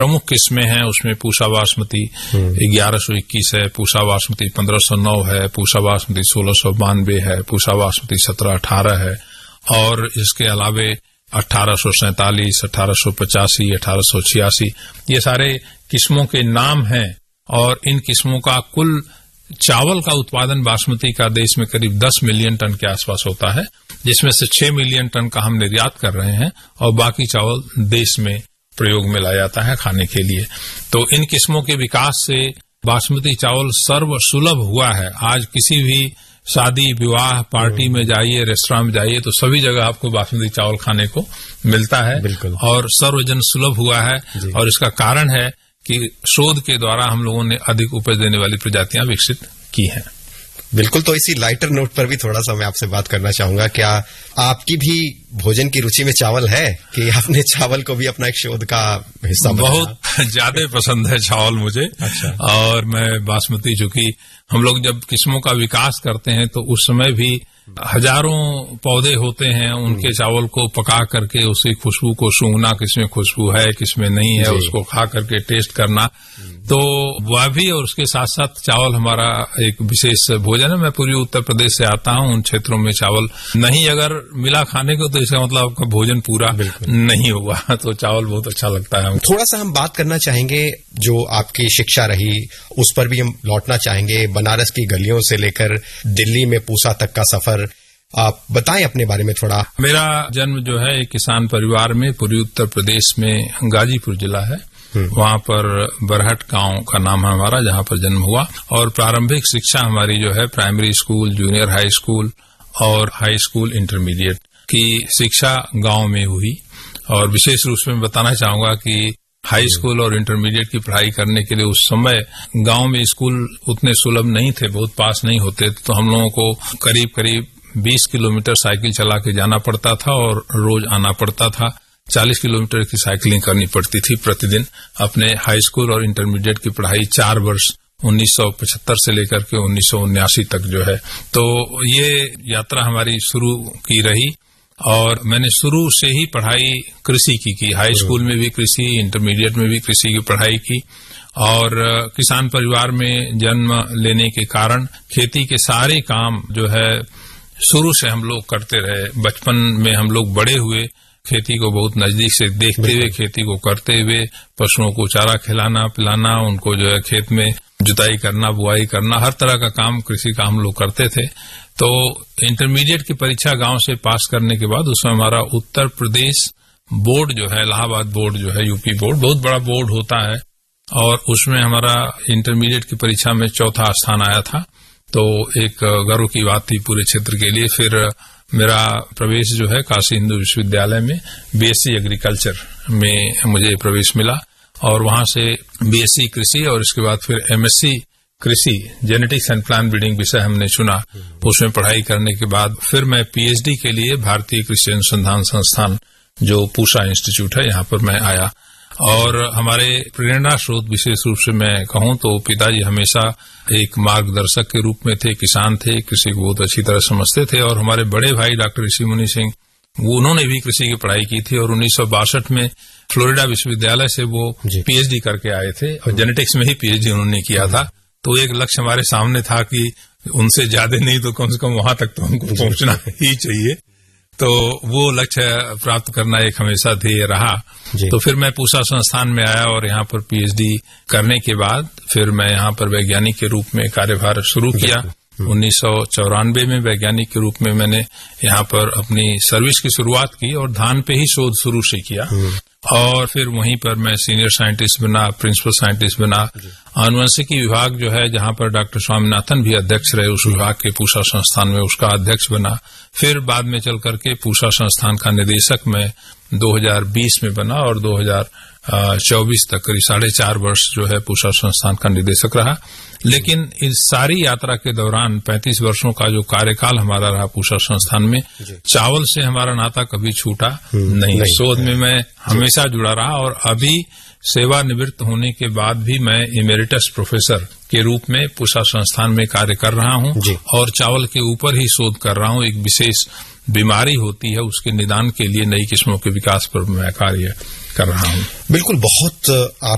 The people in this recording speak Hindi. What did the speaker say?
प्रमुख किस्में हैं उसमें पूसा बासमती 1121 है, पूसा बासमती 1509 है, पूसा बासमती 1692 है, पूसा बासमती 1718 है और इसके अलावे 1847, 1885, 1886 ये सारे किस्मों के नाम हैं और इन किस्मों का कुल चावल का उत्पादन बासमती का देश में करीब 10 मिलियन टन के आसपास होता है, जिसमें से 6 मिलियन टन का हम निर्यात कर रहे हैं और बाकी चावल देश में प्रयोग में लाया जाता है खाने के लिए। तो इन किस्मों के विकास से बासमती चावल सर्व सुलभ हुआ है। आज किसी भी शादी विवाह पार्टी में जाइए, रेस्टोरेंट में जाइए तो सभी जगह आपको बासमती चावल खाने को मिलता है और सर्वजन सुलभ हुआ है और इसका कारण है कि शोध के द्वारा हम लोगों ने अधिक उपज देने वाली प्रजातियां विकसित की हैं। बिल्कुल, तो इसी लाइटर नोट पर भी थोड़ा सा मैं आपसे बात करना चाहूंगा। क्या आपकी भी भोजन की रुचि में चावल है कि आपने चावल को भी अपना एक शोध का हिस्सा बनाया? बहुत ज्यादा पसंद है चावल मुझे। अच्छा। और मैं बासमती, चूंकि हम लोग जब किस्मों का विकास करते हैं तो उस समय भी हजारों पौधे होते हैं, उनके चावल को पका करके उसकी खुशबू को सूंघना, किसमें खुशबू है किसमें नहीं है, उसको खा करके टेस्ट करना, तो वह भी और उसके साथ साथ चावल हमारा एक विशेष भोजन है। मैं पूर्वी उत्तर प्रदेश से आता हूं, उन क्षेत्रों में चावल नहीं अगर मिला खाने को तो इसका मतलब आपका भोजन पूरा नहीं हुआ, तो चावल बहुत अच्छा लगता है। थोड़ा सा हम बात करना चाहेंगे जो आपकी शिक्षा रही उस पर भी हम लौटना चाहेंगे। बनारस की गलियों से लेकर दिल्ली में पूसा तक का सफर आप बताएं अपने बारे में थोड़ा। मेरा जन्म जो है एक किसान परिवार में पूर्वी उत्तर प्रदेश में गाजीपुर जिला है, वहां पर बरहट गांव का नाम है हमारा, जहां पर जन्म हुआ और प्रारंभिक शिक्षा हमारी जो है primary school, junior high school और हाई स्कूल इंटरमीडिएट की शिक्षा गांव में हुई। और विशेष रूप से मैं बताना चाहूंगा कि हाई स्कूल और इंटरमीडिएट की पढ़ाई करने के लिए उस समय गांव में स्कूल उतने सुलभ नहीं थे, बहुत पास नहीं होते, तो हम लोगों को करीब करीब 20 किलोमीटर साइकिल चला के जाना पड़ता था और रोज आना पड़ता था। 40 किलोमीटर की साइकिलिंग करनी पड़ती थी प्रतिदिन। अपने हाई स्कूल और इंटरमीडिएट की पढ़ाई 4 वर्ष 1975 से लेकर के 1979 तक जो है, तो ये यात्रा हमारी शुरू की रही और मैंने शुरू से ही पढ़ाई कृषि की। हाई स्कूल में भी कृषि, इंटरमीडिएट में भी कृषि की पढ़ाई की और किसान परिवार में जन्म लेने के कारण खेती के सारे काम जो है शुरू से हम लोग करते रहे। बचपन में हम लोग बड़े हुए खेती को बहुत नजदीक से देखते हुए, खेती को करते हुए, पशुओं को चारा खिलाना पिलाना, उनको जो है खेत में जुताई करना, बुआई करना, हर तरह का काम कृषि का हम लोग करते थे। तो इंटरमीडिएट की परीक्षा गांव से पास करने के बाद उसमें हमारा उत्तर प्रदेश बोर्ड जो है, इलाहाबाद बोर्ड जो है, यूपी बोर्ड, बहुत बड़ा बोर्ड होता है और उसमें हमारा इंटरमीडिएट की परीक्षा में 4था स्थान आया था, तो एक गर्व की बात थी पूरे क्षेत्र के लिए। फिर मेरा प्रवेश जो है काशी हिंदू विश्वविद्यालय में बीएससी एग्रीकल्चर में मुझे प्रवेश मिला और वहां से बीएससी कृषि और इसके बाद फिर एमएससी कृषि, जेनेटिक्स एंड प्लांट ब्रीडिंग विषय हमने चुना। उसमें पढ़ाई करने के बाद फिर मैं पीएचडी के लिए भारतीय कृषि अनुसंधान संस्थान जो पूसा इंस्टीट्यूट है, यहाँ पर मैं आया और हमारे प्रेरणा स्रोत विशेष रूप से मैं कहूं तो पिताजी हमेशा एक मार्गदर्शक के रूप में थे, किसान थे, कृषि को बहुत अच्छी तरह समझते थे और हमारे बड़े भाई डॉक्टर ऋषि मुनि सिंह, उन्होंने भी कृषि की पढ़ाई की थी और 1962 में फ्लोरिडा विश्वविद्यालय से वो पीएचडी करके आए थे और जेनेटिक्स में ही पीएचडी उन्होंने किया था। तो एक लक्ष्य हमारे सामने था कि उनसे ज्यादा नहीं तो कम से कम वहां तक तो हमको पहुंचना ही चाहिए, तो वो लक्ष्य प्राप्त करना एक हमेशा ध्येय रहा। तो फिर मैं पूसा संस्थान में आया और यहाँ पर पीएचडी करने के बाद फिर मैं यहाँ पर वैज्ञानिक के रूप में कार्यभार शुरू किया। 1994 में वैज्ञानिक के रूप में मैंने यहाँ पर अपनी सर्विस की शुरुआत की और धान पे ही शोध शुरू से किया और फिर वहीं पर मैं सीनियर साइंटिस्ट बना, प्रिंसिपल साइंटिस्ट बना। आनुवंशिकी विभाग जो है जहां पर डॉक्टर स्वामीनाथन भी अध्यक्ष रहे, उस विभाग के पूसा संस्थान में उसका अध्यक्ष बना। फिर बाद में चल करके पूसा संस्थान का निदेशक मैं 2020 में बना और 2024 तक करीब 4.5 वर्ष जो है पूसा संस्थान का निदेशक रहा। लेकिन इस सारी यात्रा के दौरान 35 वर्षों का जो कार्यकाल हमारा रहा पूसा संस्थान में, चावल से हमारा नाता कभी छूटा नहीं। शोध में मैं हमेशा जुड़ा रहा और अभी सेवानिवृत्त होने के बाद भी मैं इमेरिटस प्रोफेसर के रूप में पूसा संस्थान में कार्य कर रहा हूं और चावल के ऊपर ही शोध कर रहा हूं। एक विशेष बीमारी होती है, उसके निदान के लिए नई किस्मों के विकास पर मैं कार्य कर रहा हूं। बिल्कुल, बहुत आप